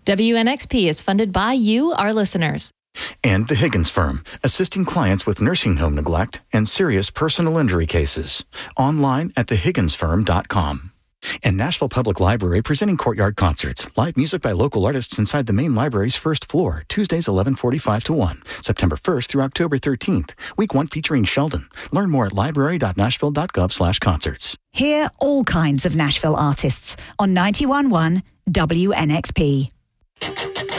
WNXP is funded by you, our listeners. And the Higgins Firm, assisting clients with nursing home neglect and serious personal injury cases. Online at thehigginsfirm.com. And Nashville Public Library presenting Courtyard Concerts. Live music by local artists inside the main library's first floor. Tuesdays 11:45 to 1. September 1st through October 13th. Week 1 featuring Sheldon. Learn more at library.nashville.gov/concerts. Hear all kinds of Nashville artists on 91.1 WNXP.